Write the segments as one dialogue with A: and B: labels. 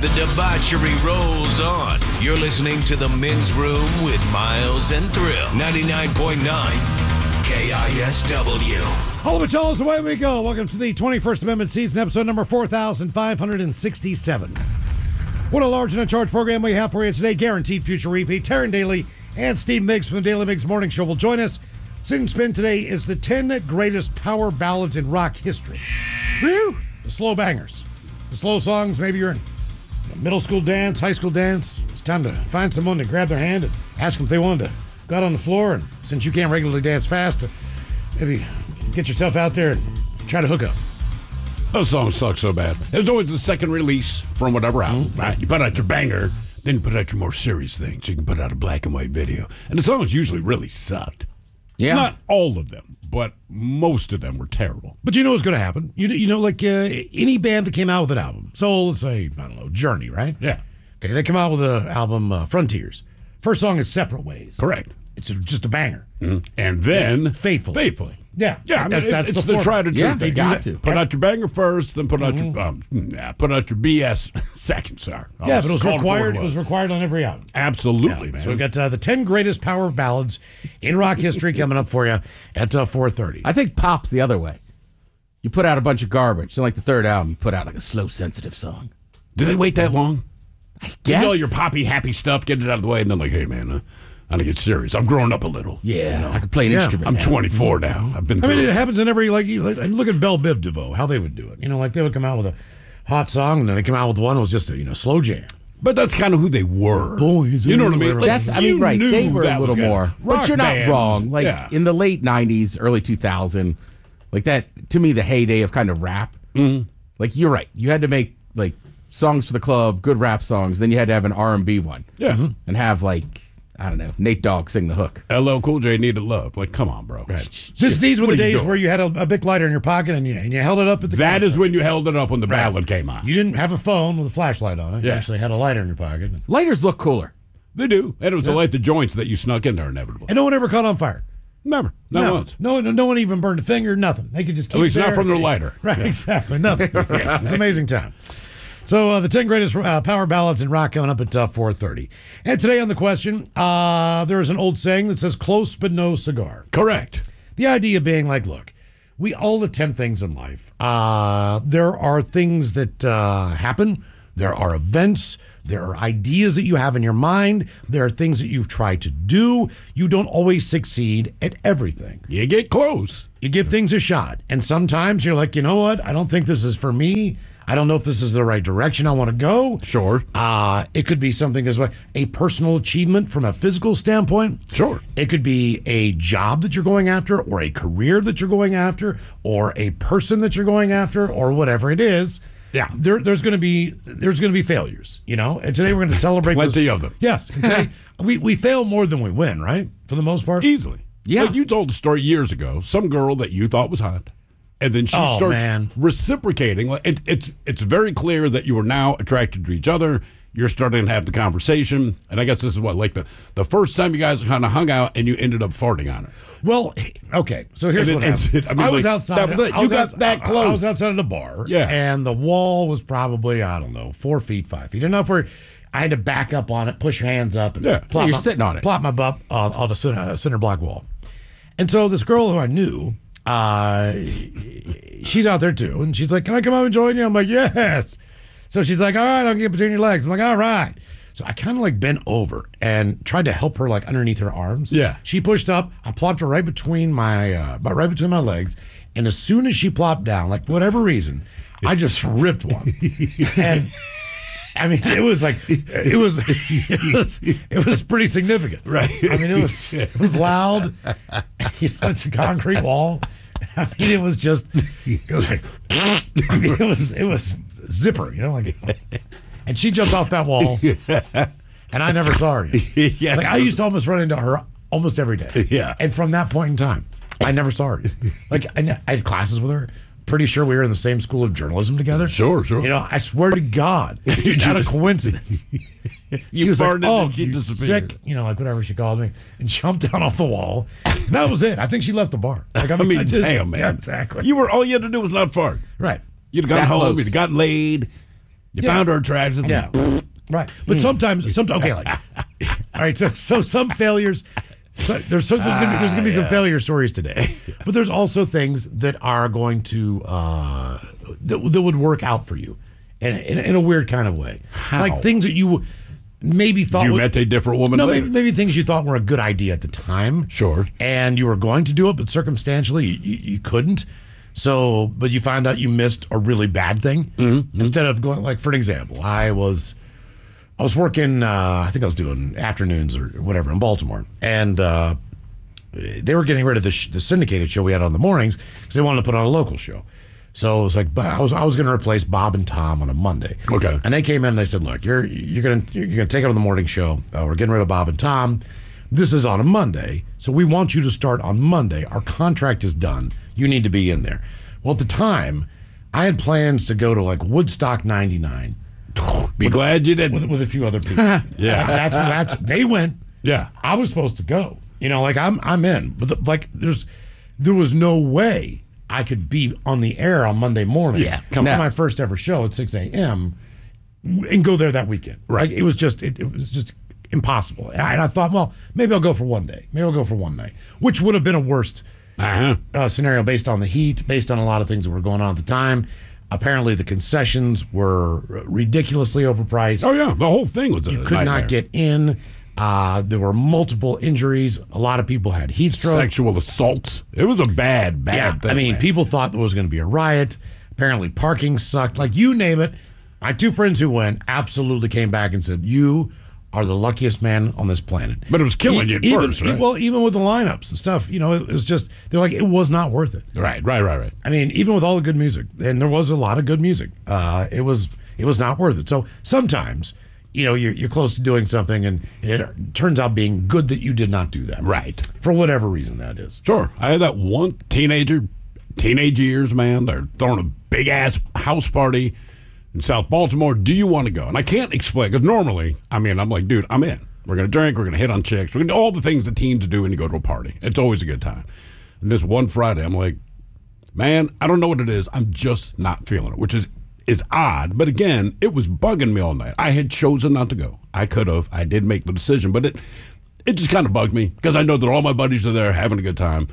A: The debauchery rolls on. You're listening to The Men's Room with Miles and Thrill. 99.9 KISW.
B: Hello, Machalas, away we go. Welcome to the 21st Amendment season, episode number 4,567. What a large and uncharged program we have for you today. Guaranteed future repeat. Taryn Daly and Steve Miggs from the Daily Miggs Morning Show will join us. Sit and Spin today is the 10 greatest power ballads in rock history. Woo! The slow bangers. The slow songs, maybe you're in middle school dance, high school dance. It's time to find someone to grab their hand and ask them if they wanted to go out on the floor. And since you can't regularly dance fast, maybe get yourself out there and try to hook up.
C: Those songs suck so bad. There's always a second release from whatever album, right? You put out your banger, then you put out your more serious things. You can put out a black and white video. And the songs usually really sucked.
D: Yeah.
C: Not all of them, but most of them were terrible.
B: But you know what's going to happen. You know, like any band that came out with an album. So let's say, I don't know, Journey, right?
C: Yeah.
B: Okay, they come out with the album Frontiers. First song is Separate Ways.
C: Correct.
B: It's just a banger.
C: Mm-hmm. And then
B: Faithfully. Yeah.
C: Yeah, I mean,
B: that's
C: it's the try to
D: Yeah,
C: truth.
D: they got to.
C: Put out your banger first, then put out your put out your BS second. Sorry.
B: Yeah, but it was
C: Called
B: required.
C: for
B: It was required on every album.
C: Absolutely, man.
B: So we got the 10 greatest power ballads in rock history coming up for you at 4:30.
D: I think pop's the other way. You put out a bunch of garbage. Then, like the third album, you put out like a slow, sensitive song.
C: Did they wait that long?
D: Guess.
C: Get all your poppy, happy stuff, get it out of the way, and then like, hey, man, I'm gonna get serious. I'm growing up a little.
D: Yeah, I could play an instrument.
C: I'm
D: now.
C: 24 now. I've been.
B: I mean,
C: through
B: it happens in every, like look at Belle Biv DeVoe, how they would do it. You know, like they would come out with a hot song, and then they come out with one that was just a slow jam.
C: But that's kind of who they were.
B: Boys,
C: you know what I mean? Like,
D: That's, I
C: you
D: mean, right.
C: knew
D: They were
C: that
D: a little
C: was gonna-
D: more.
C: Rock
D: But you're not
C: bands,
D: wrong. Like,
C: yeah.
D: in the late 90s, early 2000, like that, to me, the heyday of kind of rap. Mm-hmm. Like, you're right. You had to make, like, songs for the club, good rap songs. Then you had to have an R&B one.
C: Yeah.
D: And have, like, I don't know, Nate Dogg sing the hook.
C: LL Cool J needed love. Like, come on, bro.
B: These were
C: What
B: the
C: are you
B: days
C: doing?
B: where you had a big lighter in your pocket and you held it up at the
C: That
B: concert.
C: is when you held it up when the ballad came out.
B: You didn't have a phone with a flashlight on it. You
C: Yeah.
B: actually had a lighter in your pocket.
D: Lighters look cooler.
C: They do. And it was to light the joints that you snuck in there inevitably.
B: And no one ever caught on fire.
C: Never. Not once.
B: No one even burned a finger, nothing. They could just keep
C: At least
B: there.
C: not from their lighter.
B: Right, exactly. Nothing. It was an amazing time. So the 10 greatest power ballads in rock coming up at 4:30. And today on the question, there is an old saying that says close but no cigar.
C: Correct.
B: The idea being like, look, we all attempt things in life. There are things that happen. There are events. There are ideas that you have in your mind. There are things that you've tried to do. You don't always succeed at everything.
C: You get close.
B: You give things a shot. And sometimes you're like, you know what? I don't think this is for me. I don't know if this is the right direction I want to go.
C: Sure.
B: It could be something as well, a personal achievement from a physical standpoint.
C: Sure.
B: It could be a job that you're going after, or a career that you're going after, or a person that you're going after, or whatever it is.
C: Yeah.
B: There's going to be failures, you know. And today we're going to celebrate
C: Plenty
B: those.
C: of them.
B: Yes. And today we fail more than we win, right? For the most part.
C: Easily.
D: Yeah.
C: Like you told the story years ago, some girl that you thought was hot, and then she
B: Oh,
C: starts
B: man.
C: reciprocating. It's very clear that you are now attracted to each other. You're starting to have the conversation. And I guess this is what, like the first time you guys kind of hung out and you ended up farting on her.
B: Well, okay. So here's
C: And
B: what
C: it-
B: happened.
C: I mean,
B: I was
C: like,
B: outside.
C: that was it.
B: I
C: You
B: was
C: got that close.
B: I was outside of the bar.
C: Yeah.
B: And the wall was probably, I don't know, 4 feet, 5 feet. Enough where I had to back up on it, push your hands up, and
C: Yeah.
B: plop
D: You're
B: my-
D: sitting on it.
B: Plop my butt on the center block wall. And so this girl who I knew, she's out there too. And she's like, can I come out and join you? I'm like, yes. So she's like, all right, I'll get between your legs. I'm like, all right. So I kind of like bent over and tried to help her like underneath her arms.
C: Yeah.
B: She pushed up. I plopped her right between my legs. And as soon as she plopped down, like whatever reason, I just ripped one. And I mean, it was like it was pretty significant.
C: Right.
B: I mean, it was loud. You know, it's a concrete wall. I mean, it was like I mean, it was zipper, you know, like. And she jumped off that wall, and I never saw her again.
C: Yeah.
B: Like I used to almost run into her almost every day.
C: Yeah.
B: And from that point in time, I never saw her. Like I had classes with her. Pretty sure we were in the same school of journalism together.
C: Sure.
B: You know, I swear to God, just out of coincidence. She was like,
C: farted
B: "Oh,
C: and she
B: you
C: disappeared."
B: sick," you know, like whatever she called me, and jumped down off the wall. And that was it. I think she left the bar. Like
C: I mean, damn, man.
B: Yeah, exactly.
C: All you had to do was not fart.
B: Right.
C: You'd have gone
D: That
C: home.
D: close.
C: You'd have gotten laid. You found her attractive.
B: Yeah. Right. But sometimes, okay, like, all right, so some failures, there's gonna be some failure stories today, but there's also things that are going to, that would work out for you in a weird kind of way.
C: How?
B: Like things that you maybe thought
C: you met a different woman later.
B: maybe things you thought were a good idea at the time.
C: Sure.
B: And you were going to do it, but circumstantially you couldn't. So, but you found out you missed a really bad thing. Instead of going, like, for an example, I was working, I think I was doing afternoons or whatever in Baltimore. And they were getting rid of the syndicated show we had on the mornings because they wanted to put on a local show. So it was like, I was going to replace Bob and Tom on a Monday.
C: Okay.
B: And they came in and they said, look, you're gonna take over the morning show. We're getting rid of Bob and Tom. This is on a Monday, so we want you to start on Monday. Our contract is done. You need to be in there. Well, at the time, I had plans to go to like Woodstock 99.
C: Be glad you didn't.
B: With a few other people.
C: Yeah.
B: That's they went.
C: Yeah.
B: I was supposed to go. You know, like I'm in. But there was no way I could be on the air on Monday morning.
C: Yeah,
B: come for my first ever show at 6 a.m. and go there that weekend.
C: Right.
B: Like, it was just impossible. And I thought, well, maybe I'll go for one day. Maybe I'll go for one night, which would have been a worst scenario based on the heat, based on a lot of things that were going on at the time. Apparently, the concessions were ridiculously overpriced.
C: Oh, yeah. The whole thing was a
B: You could not get in. There were multiple injuries. A lot of people had heat stroke.
C: Sexual assaults. It was a bad thing.
B: I mean,
C: man.
B: people thought there was going to be a riot. Apparently, parking sucked. Like, you name it. My two friends who went absolutely came back and said, you are the luckiest man on this planet.
C: But it was killing you at first, right?
B: Well, even with the lineups and stuff, you know, it was just, they're like, it was not worth it.
C: Right.
B: I mean, even with all the good music, and there was a lot of good music, it was not worth it. So sometimes, you know, you're close to doing something, and it turns out being good that you did not do that.
C: Right.
B: For whatever reason that is.
C: Sure. I had that one teenage years, man. They're throwing a big-ass house party in South Baltimore. Do you want to go? And I can't explain, because normally, I mean, I'm like, dude, I'm in. We're going to drink. We're going to hit on chicks. We're going to do all the things that teens do when you go to a party. It's always a good time. And this one Friday, I'm like, man, I don't know what it is. I'm just not feeling it, which is odd. But again, it was bugging me all night. I had chosen not to go. I could have. I did make the decision. But it just kind of bugged me because I know that all my buddies are there having a good time.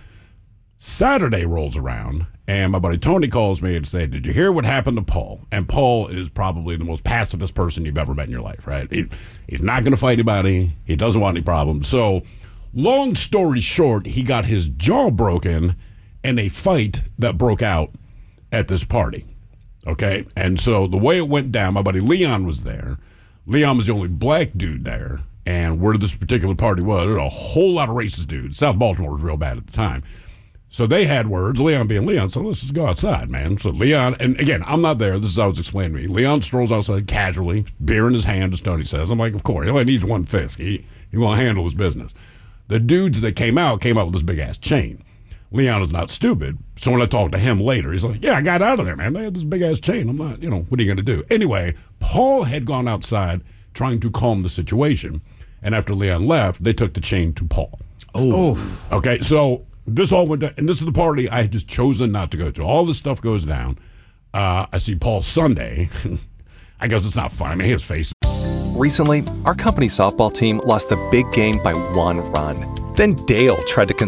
C: Saturday rolls around, and my buddy Tony calls me and says, did you hear what happened to Paul? And Paul is probably the most pacifist person you've ever met in your life, right? He's not going to fight anybody. He doesn't want any problems. So, long story short, he got his jaw broken in a fight that broke out at this party, okay? And so the way it went down, my buddy Leon was there. Leon was the only black dude there, and where this particular party was, there were a whole lot of racist dudes. South Baltimore was real bad at the time. So they had words, Leon being Leon, so let's just go outside, man. So Leon, and again, I'm not there. This is how it's explained to me. Leon strolls outside casually, beer in his hand, as Tony says. I'm like, of course, he only needs one fist. He won't handle his business. The dudes that came out with this big-ass chain. Leon is not stupid, so when I talked to him later, he's like, yeah, I got out of there, man. They had this big-ass chain. I'm not, what are you going to do? Anyway, Paul had gone outside trying to calm the situation, and after Leon left, they took the chain to Paul.
B: Oh.
C: Okay, so this all went down, and this is the party I had just chosen not to go to. All this stuff goes down. I see Paul Sunday. I guess it's not fun. I mean, his face.
E: Recently, our company softball team lost the big game by 1 run. Then Dale tried to